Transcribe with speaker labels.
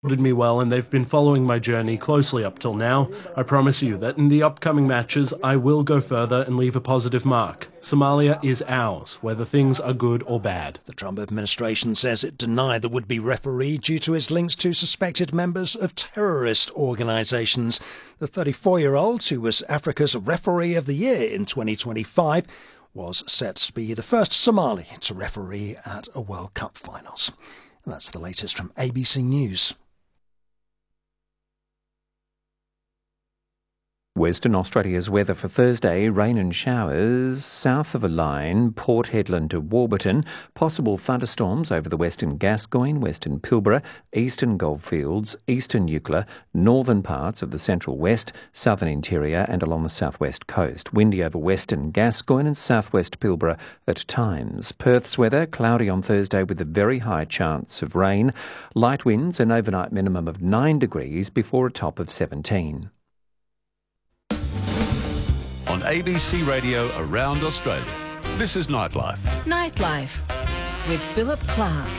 Speaker 1: me well, and they've been following my journey closely up till now. I promise you that in the upcoming matches, I will go further and leave a positive mark. Somalia is ours, whether things are good or bad.
Speaker 2: The Trump administration says it denied the would-be referee due to his links to suspected members of terrorist organisations. The 34-year-old, who was Africa's Referee of the Year in 2025, was set to be the first Somali to referee at a World Cup finals. And that's the latest from ABC News.
Speaker 3: Western Australia's weather for Thursday, rain and showers south of a line, Port Hedland to Warburton, possible thunderstorms over the western Gascoyne, western Pilbara, eastern Goldfields, eastern Eucla, northern parts of the central west, southern interior and along the southwest coast. Windy over western Gascoyne and southwest Pilbara at times. Perth's weather, cloudy on Thursday with a very high chance of rain, light winds, an overnight minimum of 9 degrees before a top of 17.
Speaker 4: On ABC Radio around Australia, this is Nightlife.
Speaker 5: Nightlife with Philip Clark.